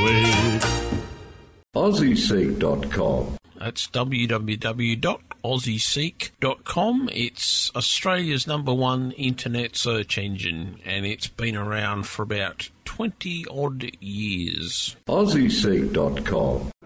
it. AussieSeek.com. That's www.aussieseek.com. It's Australia's #1 internet search engine, and it's been around for about 20-odd years. AussieSeek.com.